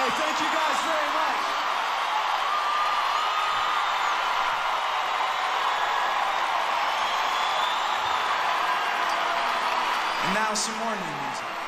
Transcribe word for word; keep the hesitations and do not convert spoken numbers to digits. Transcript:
Hey, thank you guys very much. And now some more new music.